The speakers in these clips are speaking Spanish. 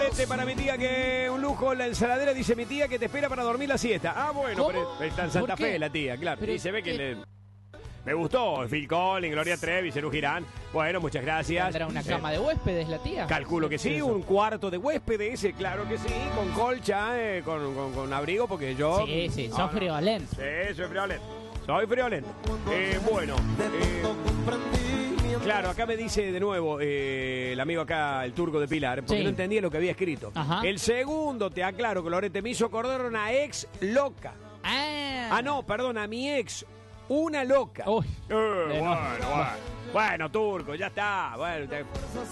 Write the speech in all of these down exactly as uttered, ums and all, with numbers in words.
Filete para mi tía, que un lujo la ensaladera, dice mi tía, que te espera para dormir la siesta. Ah, bueno, ¿Cómo? pero está en Santa ¿Por qué? Fe la tía, claro. Pero Y se ve que ¿qué? le... Me gustó, Phil Collins, Gloria Trevi, Cerú Girán. Bueno, muchas gracias. ¿Tendrá una Eh, cama de huéspedes la tía? Calculo que sí, un cuarto de huéspedes, ese, claro que sí, con colcha, eh, con, con, con abrigo, porque yo... Sí, sí, no, sos no. friolento. Sí, soy friolento. Soy friolento. Eh, bueno, eh, claro, acá me dice de nuevo eh, el amigo acá, el turco de Pilar, porque Sí. no entendía lo que había escrito. Ajá. El segundo, te aclaro, Colorete, me hizo acordar a una ex loca. Ah, Ah, no, perdón, a mi ex, una loca. Uy. Eh, Eh, no. bueno, bueno. Bueno, turco, ya está. Bueno, te-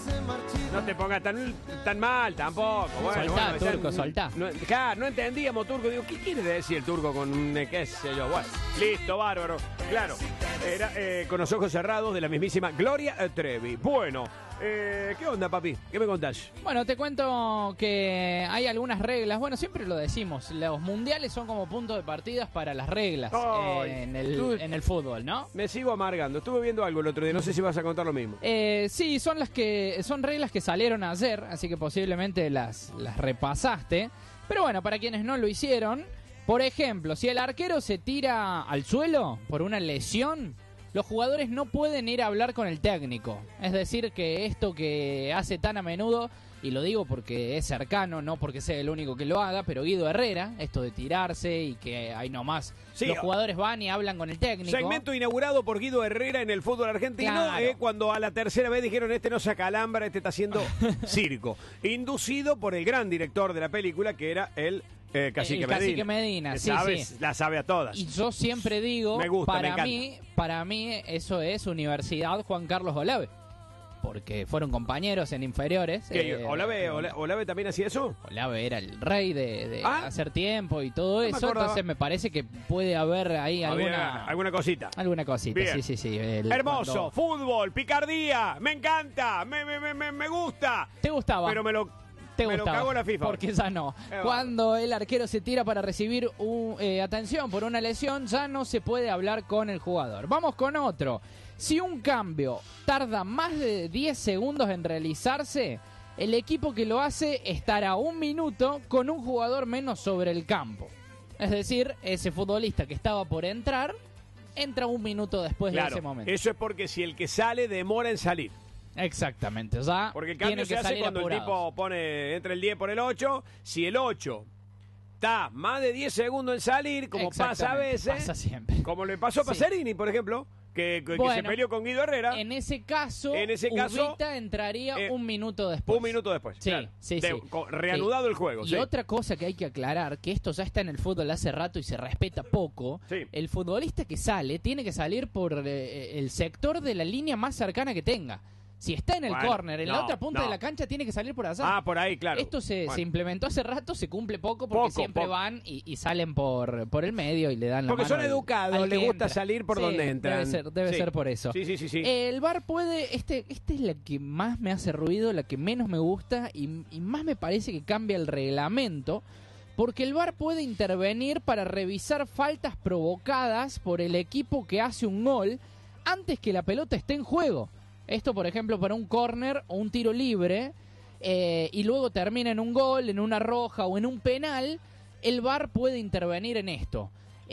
no te pongas tan, tan mal tampoco. Bueno, Soltá, bueno, turco, ya- soltá. No, claro, no entendíamos, turco. Digo, ¿qué quiere decir el turco con un eh, qué sé yo? Bueno, listo, bárbaro. Claro, era eh, con los ojos cerrados de la mismísima Gloria Trevi. Bueno, eh, ¿qué onda, papi? ¿Qué me contás? Bueno, te cuento que hay algunas reglas. Bueno, siempre lo decimos. Los mundiales son como punto de partidas para las reglas Ay, eh, en, el, tú- en el fútbol, ¿no? Me sigo amargando. Estuve viendo algo el otro día. No sé si vas a contar lo mismo. Eh, sí, son las que son reglas que salieron ayer, así que posiblemente las, las repasaste. Pero bueno, para quienes no lo hicieron, por ejemplo, si el arquero se tira al suelo por una lesión, los jugadores no pueden ir a hablar con el técnico. Es decir, que esto que hace tan a menudo, y lo digo porque es cercano, no porque sea el único que lo haga, pero Guido Herrera, esto de tirarse y que ahí nomás Sí, los jugadores van y hablan con el técnico. Segmento inaugurado por Guido Herrera en el fútbol argentino, Claro. eh, cuando a la tercera vez dijeron, este no se acalambra, este está haciendo circo. Inducido por el gran director de la película, que era el eh, Cacique El Medina. Cacique Medina, Que sí, sabe- sí. La sabe a todas. Y yo siempre digo, Me gusta, me para encanta. mí, para mí eso es Universidad Juan Carlos Olave, porque fueron compañeros en inferiores. ¿Qué, eh, Olave, eh, Ola- Olave también hacía eso? Olave era el rey de, de Ah. hacer tiempo y todo me eso, acordaba. entonces me parece que puede haber ahí Había alguna alguna cosita. alguna cosita. Bien. Sí, sí, sí. el- Hermoso, cuando- fútbol, picardía, me encanta, me, me, me, me- me gusta. ¿Te gustaba? Pero me lo, Te me lo gustaba, cago la FIFA. porque ya no. Eh, Cuando el arquero se tira para recibir un, eh, atención por una lesión, ya no se puede hablar con el jugador. Vamos con otro. Si un cambio tarda más de diez segundos en realizarse, el equipo que lo hace estará un minuto con un jugador menos sobre el campo. Es decir, ese futbolista que estaba por entrar, entra un minuto después de Claro, ese momento. eso es porque si el que sale demora en salir. Exactamente, ya Porque el tiene cambio que se hace salir cuando apurados. el tipo pone entre el diez por el ocho. Si el ocho está más de diez segundos en salir, como pasa a Exactamente, veces, pasa siempre. como le pasó a Sí. Pacerini, por ejemplo, que, que- que Bueno, se peleó con Guido Herrera, En ese caso, En ese caso, Ubita entraría eh, un minuto después. un minuto después. Sí, claro. sí, De- sí. co- reanudado Sí. el juego. Y sí. otra cosa que hay que aclarar, que esto ya está en el fútbol hace rato y se respeta poco, Sí. el futbolista que sale tiene que salir por eh, el sector de la línea más cercana que tenga. Si está en el Bueno, córner, en la no, otra punta no. de la cancha, tiene que salir por allá. Ah, por ahí, claro. Esto se, Bueno. se implementó hace rato, se cumple poco porque Poco, siempre poco. van y, y salen por, por el medio y le dan la Porque mano son al- educados, al les que gusta entra. salir por Sí, donde entran. Debe ser, debe Sí. ser por eso. Sí, sí, sí, sí. El V A R puede, este, esta es la que más me hace ruido, la que menos me gusta y, y más me parece que cambia el reglamento, porque el V A R puede intervenir para revisar faltas provocadas por el equipo que hace un gol antes que la pelota esté en juego. Esto, por ejemplo, para un córner o un tiro libre, eh, y luego termina en un gol, en una roja o en un penal, el V A R puede intervenir en esto.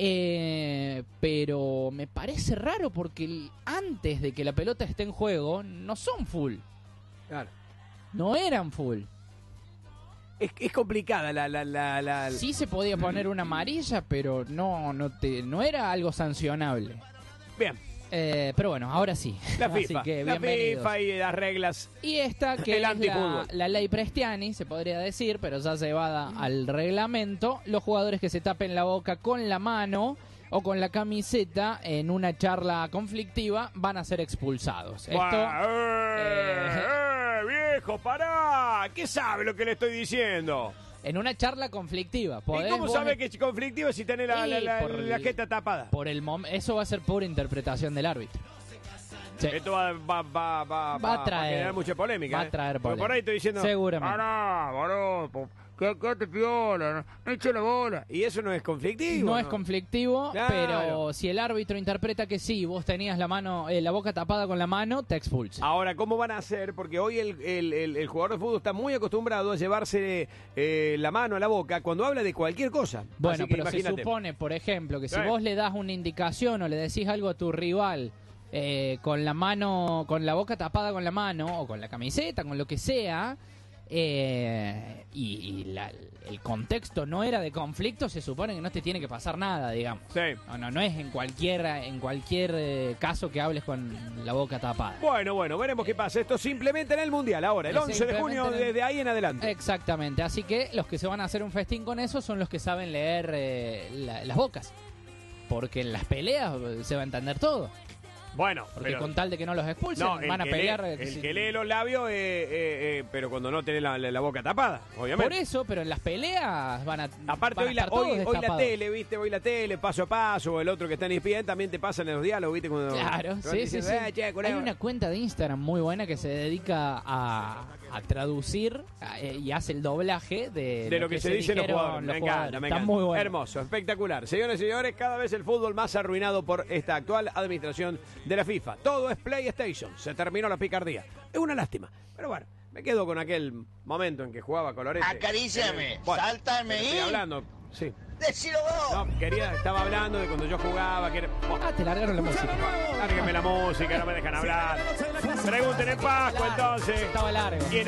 Eh, pero me parece raro porque el- antes de que la pelota esté en juego, no son full. Claro. No eran full. Es, es complicada la... la, la, la- Sí se podía poner una amarilla, pero no, no, te, no era algo sancionable. Bien, Eh, pero bueno, ahora sí. la Así FIFA. que La bienvenidos. FIFA y las reglas. Y esta que El es la, antifútbol. la ley Prestiani, se podría decir, pero ya llevada al reglamento, los jugadores que se tapen la boca con la mano o con la camiseta en una charla conflictiva van a ser expulsados. Esto, Buah, eh, eh, eh, viejo, pará. ¿Qué sabe lo que le estoy diciendo? en una charla conflictiva. ¿Y podés cómo vos- sabe que es conflictivo si tiene la, Y la, la, por la el- jeta tapada? Por el mom- eso va a ser pura interpretación del árbitro. Sí. Esto va, va, va, va, Va a traer- generar mucha polémica. va a ¿eh? traer Porque por polémica. ahí estoy diciendo. Seguramente. Pará, boludo, po- que quédate piola, no, no eché la bola. Y eso no es conflictivo. No, No, es conflictivo, Claro. pero si el árbitro interpreta que sí, vos tenías la mano, eh, la boca tapada con la mano, te expulsa. Ahora, ¿cómo van a hacer? Porque hoy el, el- el- el jugador de fútbol está muy acostumbrado a llevarse eh, la mano a la boca cuando habla de cualquier cosa. Bueno, Así que pero se imagínate. supone, por ejemplo, que si Sí. vos le das una indicación o le decís algo a tu rival eh, con la mano, con la boca tapada con la mano o con la camiseta, con lo que sea, eh, y, y la- el contexto no era de conflicto, se supone que no te tiene que pasar nada, digamos. Sí. No, no, no es en cualquier, en cualquier eh, caso que hables con la boca tapada. Bueno, bueno, veremos qué pasa. Esto simplemente en el Mundial ahora, el Es once de junio, simplemente en el- desde ahí en adelante. Exactamente, así que los que se van a hacer un festín con eso son los que saben leer eh, la- las bocas. Porque en las peleas eh, se va a entender todo. Bueno, Porque pero... con tal de que no los expulsen, No, el van a que pelear. lee- eh, el si- que lee los labios, eh, eh, eh, pero cuando no tiene la, la- la boca tapada, obviamente. Por eso, pero en las peleas van a. Aparte, van a hoy la, estar todos hoy, hoy la destapados. tele, ¿viste? Hoy la tele, paso a paso, o el otro que está en E S P N también te pasan en los diálogos, ¿viste? Cuando, Claro, cuando sí, dicen, sí, sí. "Eh, che, Hay culeo". una cuenta de Instagram muy buena que se dedica a, a traducir a- eh, y hace el doblaje de, De lo que se dice los dijeron jugadores. Me encanta, me Está encanta. muy bueno. Hermoso, espectacular. Señores y señores, cada vez el fútbol más arruinado por esta actual administración de la FIFA. Todo es PlayStation. Se terminó la picardía. Es una lástima. Pero bueno, me quedo con aquel momento en que jugaba Colorete. Acaríciame, Eh, bueno, sáltame pero estoy ahí. hablando, sí. Decilo vos. No, quería, estaba hablando de cuando yo jugaba. Que era... Ah, te largaron la música. Lárguenme la música, no me dejan hablar. Pregunten en Pascua entonces. Estaba largo. ¿Quién